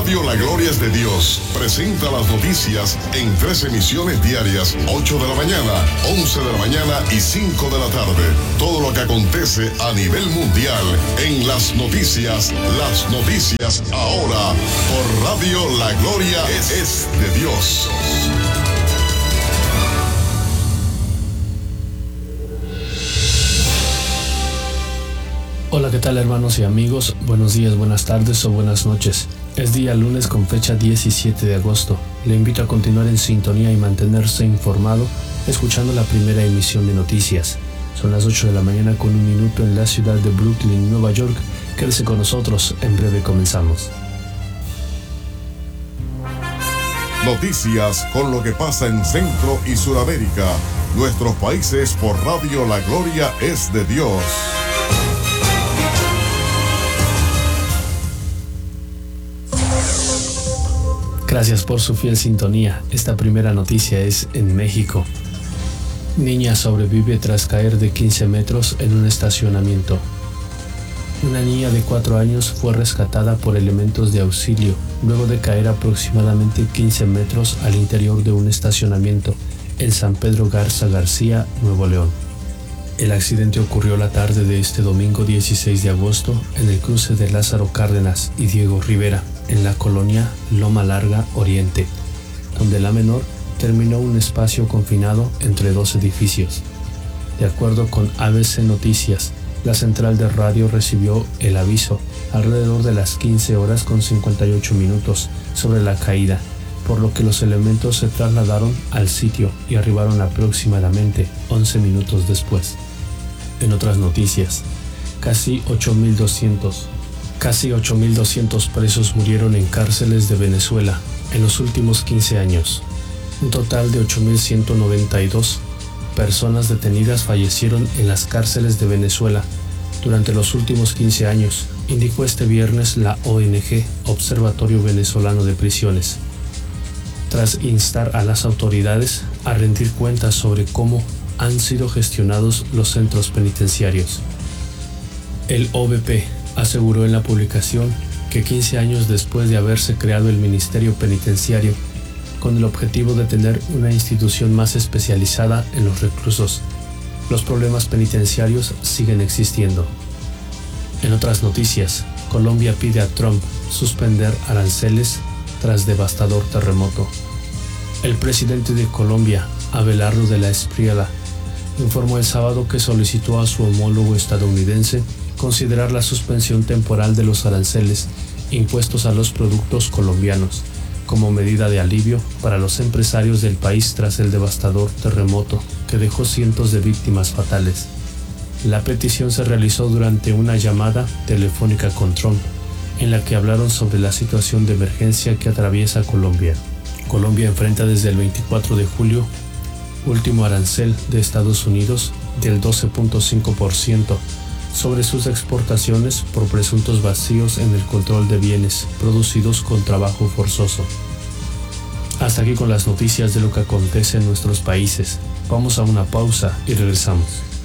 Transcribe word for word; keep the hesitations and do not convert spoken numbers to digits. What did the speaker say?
Radio La Gloria es de Dios presenta las noticias en tres emisiones diarias, ocho de la mañana, once de la mañana y cinco de la tarde. Todo lo que acontece a nivel mundial en las noticias, las noticias ahora por Radio La Gloria es, es de Dios. Hola, ¿qué tal hermanos y amigos? Buenos días, buenas tardes o buenas noches. Es día lunes con fecha diecisiete de agosto. Le invito a continuar en sintonía y mantenerse informado escuchando la primera emisión de noticias. Son las ocho de la mañana con un minuto en la ciudad de Brooklyn, Nueva York. Quédese con nosotros, en breve comenzamos. Noticias con lo que pasa en Centro y Suramérica, nuestros países por Radio La Gloria es de Dios. Gracias por su fiel sintonía. Esta primera noticia es en México. Niña sobrevive tras caer de quince metros en un estacionamiento. Una niña de cuatro años fue rescatada por elementos de auxilio luego de caer aproximadamente quince metros al interior de un estacionamiento en San Pedro Garza García, Nuevo León. El accidente ocurrió la tarde de este domingo dieciséis de agosto en el cruce de Lázaro Cárdenas y Diego Rivera, en la colonia Loma Larga Oriente, donde la menor terminó un espacio confinado entre dos edificios. De acuerdo con A B C Noticias, la central de radio recibió el aviso alrededor de las quince horas con cincuenta y ocho minutos sobre la caída, por lo que los elementos se trasladaron al sitio y arribaron aproximadamente once minutos después. En otras noticias, casi ocho mil doscientos Casi ocho mil doscientos presos murieron en cárceles de Venezuela en los últimos quince años. Un total de ocho mil ciento noventa y dos personas detenidas fallecieron en las cárceles de Venezuela durante los últimos quince años, indicó este viernes la O N G Observatorio Venezolano de Prisiones, tras instar a las autoridades a rendir cuentas sobre cómo han sido gestionados los centros penitenciarios. El O V P aseguró en la publicación que quince años después de haberse creado el Ministerio Penitenciario, con el objetivo de tener una institución más especializada en los reclusos, los problemas penitenciarios siguen existiendo. En otras noticias, Colombia pide a Trump suspender aranceles tras devastador terremoto. El presidente de Colombia, Abelardo de la Espriella, informó el sábado que solicitó a su homólogo estadounidense considerar la suspensión temporal de los aranceles impuestos a los productos colombianos como medida de alivio para los empresarios del país tras el devastador terremoto que dejó cientos de víctimas fatales. La petición se realizó durante una llamada telefónica con Trump, en la que hablaron sobre la situación de emergencia que atraviesa Colombia. Colombia enfrenta desde el veinticuatro de julio último arancel de Estados Unidos del doce punto cinco por ciento sobre sus exportaciones por presuntos vacíos en el control de bienes producidos con trabajo forzoso. Hasta aquí con las noticias de lo que acontece en nuestros países. Vamos a una pausa y regresamos.